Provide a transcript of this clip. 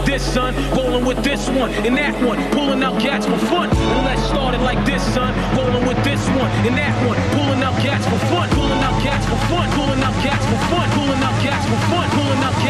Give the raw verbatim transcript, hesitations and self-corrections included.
this, son. Rolling with this one and that one, pulling out cats for fun. And let's start it like this, son. Rolling with this one and that one, pulling out cats for fun. Pulling out cats for fun.